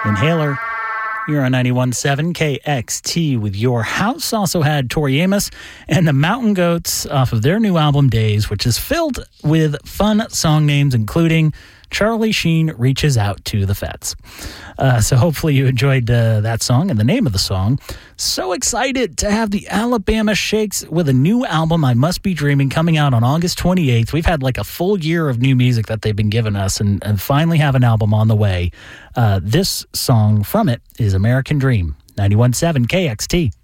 Inhaler. You're on 91.7 KXT with Your House. Also had Tori Amos and the Mountain Goats off of their new album Days, which is filled with fun song names, including Charlie Sheen Reaches Out to the Feds. So hopefully you enjoyed that song and the name of the song. So excited to have the Alabama Shakes with a new album, I Must Be Dreaming, coming out on August 28th. We've had like a full year of new music that they've been giving us and finally have an album on the way. This song from it is American Dream, 91.7 KXT.